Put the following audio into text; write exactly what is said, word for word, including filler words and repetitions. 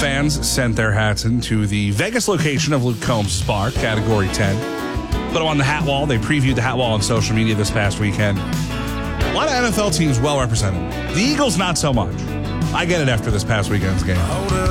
fans sent their hats into the Vegas location of Luke Combs' bar, Category ten. Put them on the hat wall. They previewed the hat wall on social media this past weekend. A lot of N F L teams well represented. The Eagles, not so much. I get it after this past weekend's game.